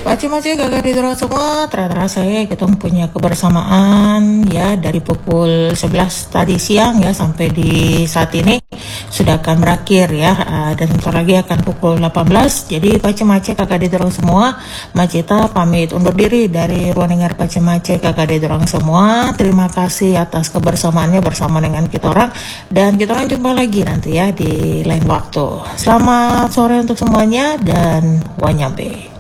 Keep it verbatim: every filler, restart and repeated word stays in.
Macam-macam kakak di dorong semua, terasa saya kita punya kebersamaan ya dari pukul sebelas tadi siang ya sampai di saat ini sudah akan berakhir ya, uh, dan sebentar lagi akan pukul delapan belas. Jadi macam-macam kakak di dorong semua, Macita pamit undur diri dari ruang dengar macam-macam kakak di dorong semua. Terima kasih atas kebersamaannya bersama dengan kita orang, dan kita orang jumpa lagi nanti ya di lain waktu. Selamat sore untuk semuanya dan wanyambe.